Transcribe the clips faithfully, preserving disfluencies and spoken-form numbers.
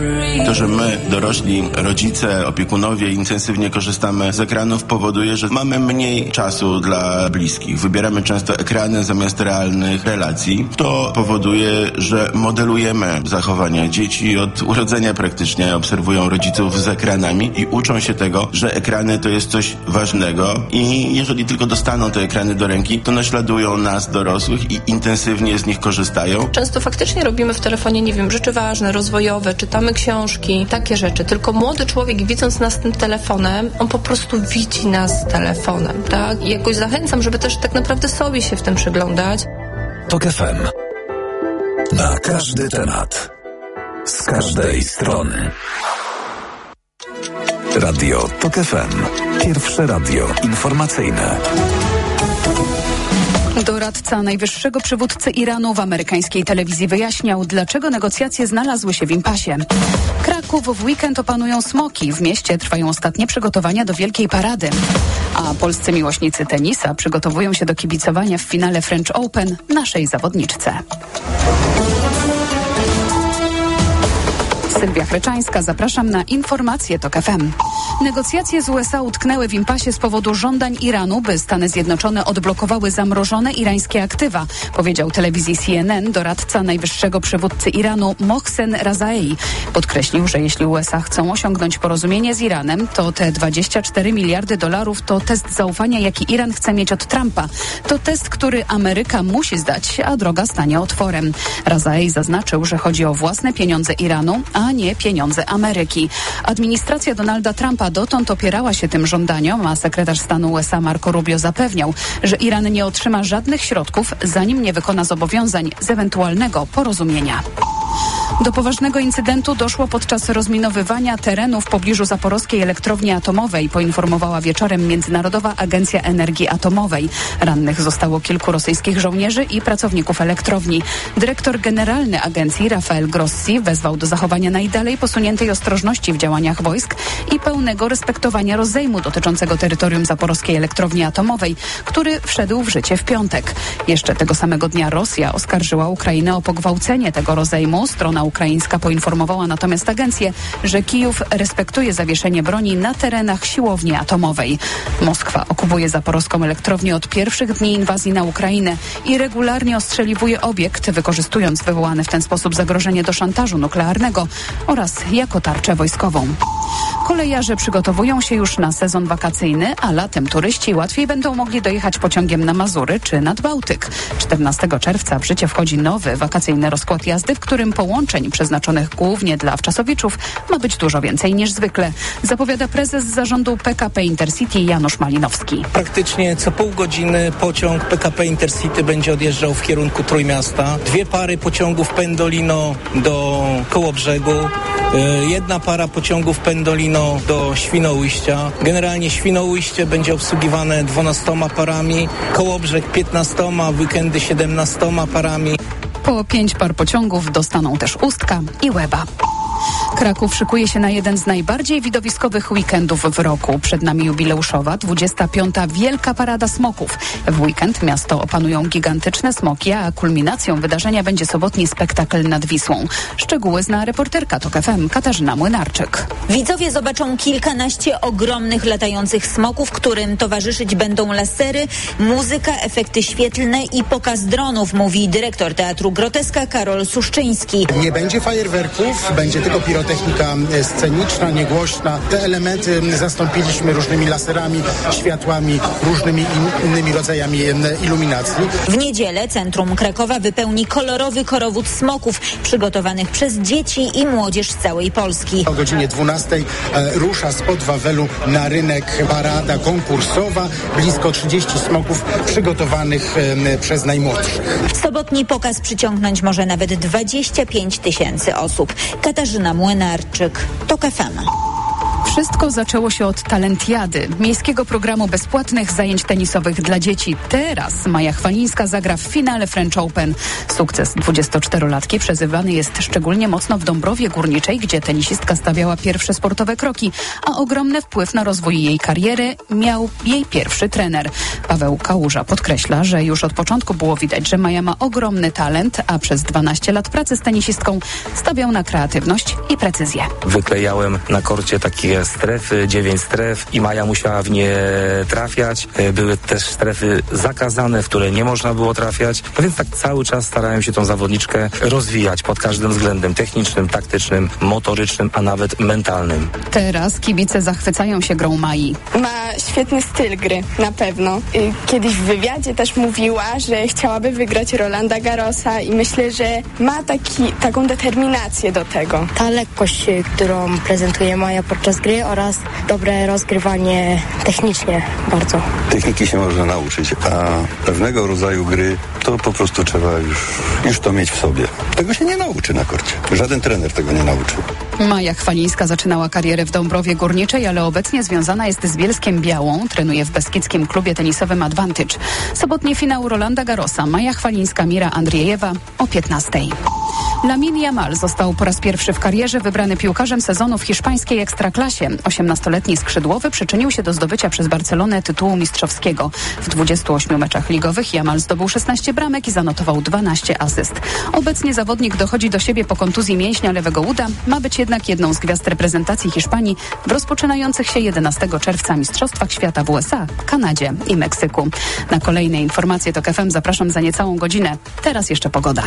To, że my, dorośli, rodzice, opiekunowie intensywnie korzystamy z ekranów, powoduje, że mamy mniej czasu dla bliskich. Wybieramy często ekrany zamiast realnych relacji. To powoduje, że modelujemy zachowania. Dzieci od urodzenia praktycznie obserwują rodziców z ekranami i uczą się tego, że ekrany to jest coś ważnego i jeżeli tylko dostaną te ekrany do ręki, to naśladują nas, dorosłych, i intensywnie z nich korzystają. Często faktycznie robimy w telefonie, nie wiem, rzeczy ważne, rozwojowe, czytamy książki, takie rzeczy. Tylko młody człowiek, widząc nas tym telefonem, on po prostu widzi nas telefonem, tak? I jakoś zachęcam, żeby też tak naprawdę sobie się w tym przyglądać. Tok F M. Na każdy temat. Z każdej strony. Radio Tok F M. Pierwsze radio informacyjne. Doradca najwyższego przywódcy Iranu w amerykańskiej telewizji wyjaśniał, dlaczego negocjacje znalazły się w impasie. Kraków w weekend opanują smoki. W mieście trwają ostatnie przygotowania do wielkiej parady. A polscy miłośnicy tenisa przygotowują się do kibicowania w finale French Open naszej zawodniczce. Sylwia Chreczańska, zapraszam na informacje Tok F M. Negocjacje z U S A utknęły w impasie z powodu żądań Iranu, by Stany Zjednoczone odblokowały zamrożone irańskie aktywa, powiedział telewizji C N N doradca najwyższego przywódcy Iranu Mohsen Razaei. Podkreślił, że jeśli U S A chcą osiągnąć porozumienie z Iranem, to te dwadzieścia cztery miliardy dolarów to test zaufania, jaki Iran chce mieć od Trumpa. To test, który Ameryka musi zdać, a droga stanie otworem. Razaei zaznaczył, że chodzi o własne pieniądze Iranu, a nie pieniądze Ameryki. Administracja Donalda Trumpa dotąd opierała się tym żądaniom, a sekretarz stanu U S A Marco Rubio zapewniał, że Iran nie otrzyma żadnych środków, zanim nie wykona zobowiązań z ewentualnego porozumienia. Do poważnego incydentu doszło podczas rozminowywania terenu w pobliżu zaporowskiej elektrowni atomowej, poinformowała wieczorem Międzynarodowa Agencja Energii Atomowej. Rannych zostało kilku rosyjskich żołnierzy i pracowników elektrowni. Dyrektor generalny agencji Rafael Grossi wezwał do zachowania najdalej posuniętej ostrożności w działaniach wojsk i pełnego respektowania rozejmu dotyczącego terytorium zaporowskiej elektrowni atomowej, który wszedł w życie w piątek. Jeszcze tego samego dnia Rosja oskarżyła Ukrainę o pogwałcenie tego rozejmu. Strona ukraińska poinformowała natomiast agencję, że Kijów respektuje zawieszenie broni na terenach siłowni atomowej. Moskwa okupuje zaporowską elektrownię od pierwszych dni inwazji na Ukrainę i regularnie ostrzeliwuje obiekt, wykorzystując wywołane w ten sposób zagrożenie do szantażu nuklearnego oraz jako tarczę wojskową. Kolejarze przygotowują się już na sezon wakacyjny, a latem turyści łatwiej będą mogli dojechać pociągiem na Mazury czy nad Bałtyk. czternastego czerwca w życie wchodzi nowy wakacyjny rozkład jazdy, w którym połączeń przeznaczonych głównie dla wczasowiczów ma być dużo więcej niż zwykle, zapowiada prezes zarządu P K P Intercity Janusz Malinowski. Praktycznie co pół godziny pociąg P K P Intercity będzie odjeżdżał w kierunku Trójmiasta. Dwie pary pociągów Pendolino do Kołobrzegu, jedna para pociągów Pendolino do Świnoujścia. Generalnie Świnoujście będzie obsługiwane dwunastoma parami, Kołobrzeg piętnastoma, w weekendy siedemnastoma parami. Po pięć par pociągów dostaną też Ustka i Łeba. Kraków szykuje się na jeden z najbardziej widowiskowych weekendów w roku. Przed nami jubileuszowa dwudziesta piąta Wielka Parada Smoków. W weekend miasto opanują gigantyczne smoki, a kulminacją wydarzenia będzie sobotni spektakl nad Wisłą. Szczegóły zna reporterka Tok F M Katarzyna Młynarczyk. Widzowie zobaczą kilkanaście ogromnych latających smoków, którym towarzyszyć będą lasery, muzyka, efekty świetlne i pokaz dronów, mówi dyrektor Teatru Groteska Karol Suszczyński. Nie będzie fajerwerków, będzie tylko pirotechnika sceniczna, niegłośna. Te elementy zastąpiliśmy różnymi laserami, światłami, różnymi in, innymi rodzajami iluminacji. W niedzielę centrum Krakowa wypełni kolorowy korowód smoków przygotowanych przez dzieci i młodzież z całej Polski. O godzinie dwunastej e, rusza spod Wawelu na rynek parada konkursowa. Blisko trzydzieści smoków przygotowanych e, przez najmłodszych. Sobotni pokaz przyciągnąć może nawet dwadzieścia pięć tysięcy osób. Katarzyna Młynarczyk, Tok F M. Wszystko zaczęło się od Talentiady, miejskiego programu bezpłatnych zajęć tenisowych dla dzieci. Teraz Maja Chwalińska zagra w finale French Open. Sukces dwudziestoczterolatki przezywany jest szczególnie mocno w Dąbrowie Górniczej, gdzie tenisistka stawiała pierwsze sportowe kroki, a ogromny wpływ na rozwój jej kariery miał jej pierwszy trener. Paweł Kałuża podkreśla, że już od początku było widać, że Maja ma ogromny talent, a przez dwanaście lat pracy z tenisistką stawiał na kreatywność i precyzję. Wyklejałem na korcie takie strefy, dziewięć stref i Maja musiała w nie trafiać. Były też strefy zakazane, w które nie można było trafiać. No więc tak cały czas starałem się tą zawodniczkę rozwijać pod każdym względem technicznym, taktycznym, motorycznym, a nawet mentalnym. Teraz kibice zachwycają się grą Mai. Ma świetny styl gry, na pewno. Kiedyś w wywiadzie też mówiła, że chciałaby wygrać Rolanda Garrosa i myślę, że ma taki, taką determinację do tego. Ta lekkość, którą prezentuje Maja podczas gry oraz dobre rozgrywanie technicznie bardzo. Techniki się można nauczyć, a pewnego rodzaju gry to po prostu trzeba już, już to mieć w sobie. Tego się nie nauczy na korcie. Żaden trener tego nie nauczy. Maja Chwalińska zaczynała karierę w Dąbrowie Górniczej, ale obecnie związana jest z Bielskiem Białą. Trenuje w beskidzkim klubie tenisowym Advantage. Sobotni finał Rolanda Garrosa. Maja Chwalińska, Mira Andriejewa o piętnastej. Lamine Yamal został po raz pierwszy w karierze wybrany piłkarzem sezonu w hiszpańskiej Ekstraklasie. osiemnastoletni skrzydłowy przyczynił się do zdobycia przez Barcelonę tytułu mistrzowskiego. W dwudziestu ośmiu meczach ligowych Yamal zdobył szesnaście bramek i zanotował dwanaście asyst. Obecnie zawodnik dochodzi do siebie po kontuzji mięśnia lewego uda. Ma być jednak jedną z gwiazd reprezentacji Hiszpanii w rozpoczynających się jedenastego czerwca Mistrzostwach Świata w U S A, Kanadzie i Meksyku. Na kolejne informacje TOK F M zapraszam za niecałą godzinę. Teraz jeszcze pogoda.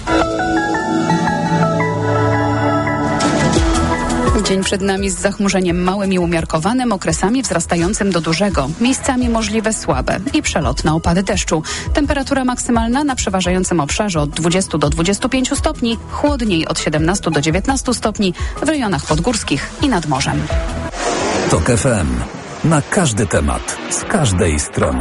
Dzień przed nami z zachmurzeniem małym i umiarkowanym, okresami wzrastającym do dużego. Miejscami możliwe słabe i przelotne opady deszczu. Temperatura maksymalna na przeważającym obszarze od dwudziestu do dwudziestu pięciu stopni, chłodniej od siedemnastu do dziewiętnastu stopni w rejonach podgórskich i nad morzem. TOK F M. Na każdy temat, z każdej strony.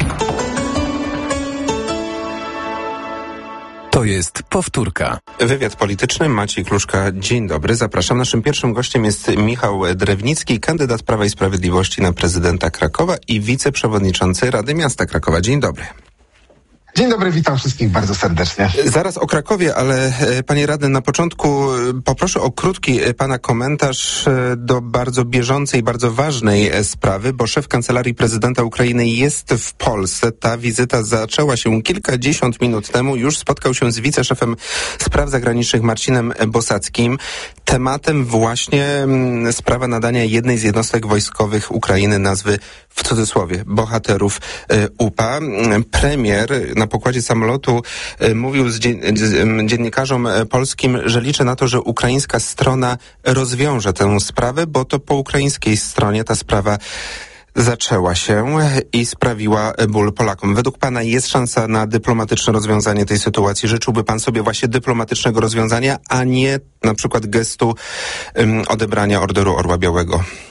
To jest powtórka. Wywiad polityczny, Maciej Kluczka. Dzień dobry, zapraszam. Naszym pierwszym gościem jest Michał Drewnicki, kandydat Prawa i Sprawiedliwości na prezydenta Krakowa i wiceprzewodniczący Rady Miasta Krakowa. Dzień dobry. Dzień dobry, witam wszystkich bardzo serdecznie. Zaraz o Krakowie, ale panie radny, na początku poproszę o krótki pana komentarz do bardzo bieżącej, bardzo ważnej sprawy, bo szef Kancelarii Prezydenta Ukrainy jest w Polsce. Ta wizyta zaczęła się kilkadziesiąt minut temu. Już spotkał się z wiceszefem spraw zagranicznych Marcinem Bosackim. Tematem właśnie sprawa nadania jednej z jednostek wojskowych Ukrainy nazwy, w cudzysłowie, bohaterów U P A. Premier na pokładzie samolotu mówił z dziennikarzom polskim, że liczy na to, że ukraińska strona rozwiąże tę sprawę, bo to po ukraińskiej stronie ta sprawa zaczęła się i sprawiła ból Polakom. Według pana jest szansa na dyplomatyczne rozwiązanie tej sytuacji? Życzyłby pan sobie właśnie dyplomatycznego rozwiązania, a nie na przykład gestu um, odebrania Orderu Orła Białego?